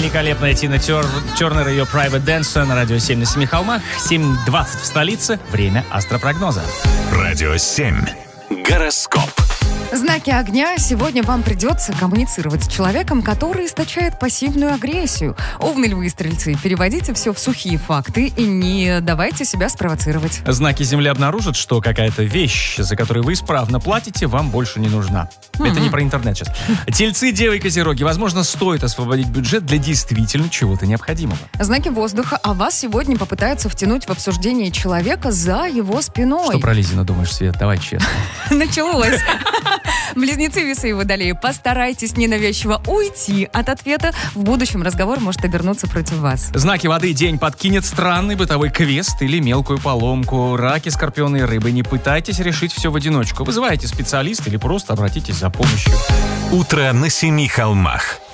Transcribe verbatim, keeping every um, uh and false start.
великолепная Тина Тер... Тернер и ее Private Dancer на Радио семь на Семи холмах. семь двадцать в столице. Время астропрогноза. Радио семь. Гороскоп. Знаки огня. Сегодня вам придется коммуницировать с человеком, который источает пассивную агрессию. Овны, львы и стрельцы, переводите все в сухие факты и не давайте себя спровоцировать. Знаки Земли обнаружат, что какая-то вещь, за которую вы исправно платите, вам больше не нужна. Mm-hmm. Это не про интернет сейчас. Тельцы, девы и козероги. Возможно, стоит освободить бюджет для действительно чего-то необходимого. Знаки воздуха. А вас сегодня попытаются втянуть в обсуждение человека за его спиной. Что про Лизина думаешь, Свет? Давай честно. Началось. Близнецы, весы и водолеи, постарайтесь ненавязчиво уйти от ответа. В будущем разговор может обернуться против вас. Знаки воды. День подкинет странный бытовой квест или мелкую поломку. Раки, скорпионы и рыбы. Не пытайтесь решить все в одиночку. Вызывайте специалиста или просто обратитесь за помощью. Утро на Семи холмах.